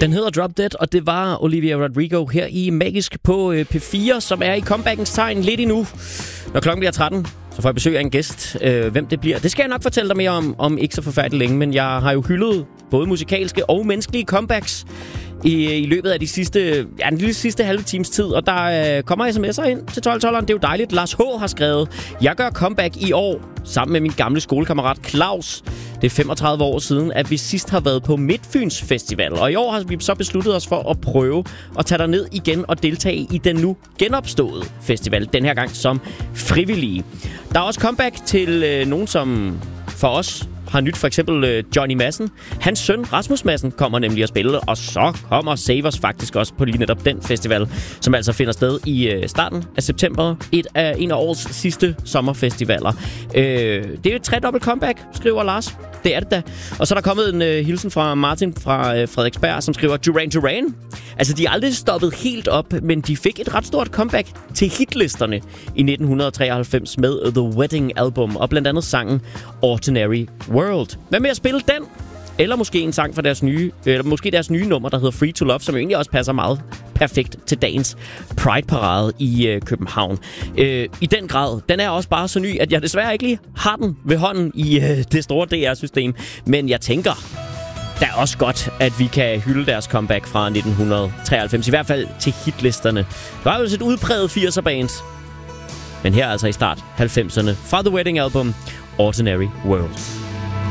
Den hedder Drop Dead, og det var Olivia Rodrigo her i Magisk på P4, som er i comebackens tegn lidt endnu. Når klokken bliver 13, så får jeg besøg af en gæst. Hvem det bliver, det skal jeg nok fortælle dig mere om ikke så forfærdeligt længe, men jeg har jo hyldet både musikalske og menneskelige comebacks i løbet af den lille sidste halve times tid, og der kommer sms'er ind til 12-12'eren. Det er jo dejligt. Lars H. har skrevet: jeg gør comeback i år sammen med min gamle skolekammerat Claus. Det er 35 år siden, at vi sidst har været på Midtfyns Festival, og i år har vi så besluttet os for at prøve at tage ned igen og deltage i den nu genopståede festival, den her gang som frivillige. Der er også comeback til nogen, som for os har nyt, for eksempel Johnny Madsen. Hans søn, Rasmus Madsen, kommer nemlig at spille, og så kommer Savers faktisk også på lige netop den festival, som altså finder sted i starten af september. En af årets sidste sommerfestivaler. Det er et tredobbelt comeback, skriver Lars. Det er det da. Og så er der kommet en hilsen fra Martin fra Frederiksberg, som skriver: Duran. Altså, de er aldrig stoppet helt op, men de fik et ret stort comeback til hitlisterne i 1993 med The Wedding Album, og blandt andet sangen Ordinary World. Hvad med at spille den? Eller måske en sang fra deres nye nummer, der hedder Free to Love, som jo egentlig også passer meget perfekt til dagens Pride-parade i København. I den grad, den er også bare så ny, at jeg desværre ikke lige har den ved hånden i det store DR-system. Men jeg tænker, det er også godt, at vi kan hylde deres comeback fra 1993, i hvert fald til hitlisterne. Det var jo et udpræget 80'er-bands, men her altså i start 90'erne fra The Wedding Album, Ordinary World.